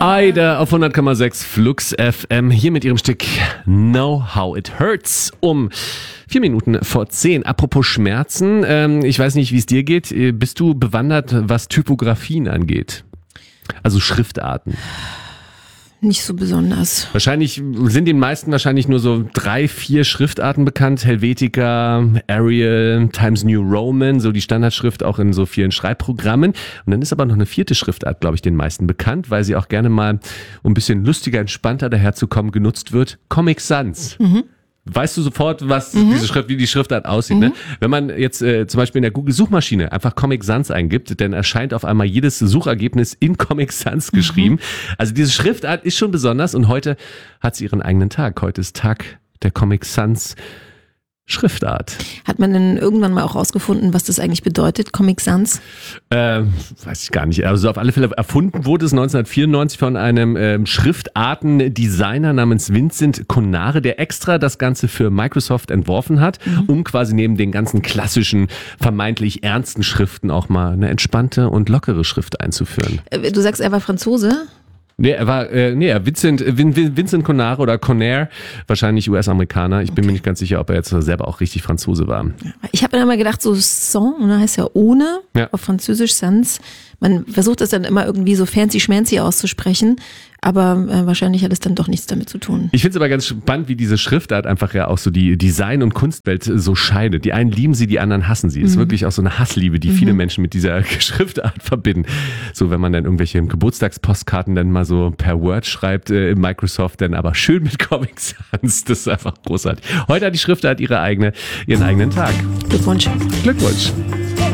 Aida auf 100,6 Flux FM, hier mit ihrem Stück Know How It Hurts um 4 Minuten vor 10. Apropos Schmerzen, ich weiß nicht, wie es dir geht. Bist du bewandert, was Typografien angeht? Also Schriftarten. Nicht so besonders. Wahrscheinlich sind den meisten nur so 3, 4 Schriftarten bekannt. Helvetica, Arial, Times New Roman, so die Standardschrift auch in so vielen Schreibprogrammen. Und dann ist aber noch eine 4. Schriftart, glaube ich, den meisten bekannt, weil sie auch gerne mal, um ein bisschen lustiger, entspannter daherzukommen, genutzt wird. Comic Sans. Weißt du sofort, was wie die Schriftart aussieht, ne? Wenn man jetzt zum Beispiel in der Google-Suchmaschine einfach Comic Sans eingibt, dann erscheint auf einmal jedes Suchergebnis in Comic Sans geschrieben. Also diese Schriftart ist schon besonders und heute hat sie ihren eigenen Tag. Heute ist Tag der Comic Sans Schriftart. Hat man denn irgendwann mal auch rausgefunden, was das eigentlich bedeutet, Comic Sans? Weiß ich gar nicht. Also auf alle Fälle erfunden wurde es 1994 von einem Schriftartendesigner namens Vincent Conare, der extra das Ganze für Microsoft entworfen hat, um quasi neben den ganzen klassischen, vermeintlich ernsten Schriften auch mal eine entspannte und lockere Schrift einzuführen. Du sagst, er war Franzose? Nee, er war Vincent Conare oder Conare, wahrscheinlich US-Amerikaner. Ich bin mir nicht ganz sicher, ob er jetzt selber auch richtig Franzose war. Ich habe mir immer gedacht, so sans, ne, heißt ja ohne, auf Französisch sans. Man versucht das dann immer irgendwie so fancy-schmancy auszusprechen, aber wahrscheinlich hat es dann doch nichts damit zu tun. Ich finde es aber ganz spannend, wie diese Schriftart einfach ja auch so die Design- und Kunstwelt so scheidet. Die einen lieben sie, die anderen hassen sie. Es ist wirklich auch so eine Hassliebe, die viele Menschen mit dieser Schriftart verbinden. So, wenn man dann irgendwelche Geburtstagspostkarten dann mal so per Word schreibt in Microsoft, dann aber schön mit Comic Sans. Das ist einfach großartig. Heute hat die Schriftart ihren eigenen Tag. Glückwunsch. Glückwunsch.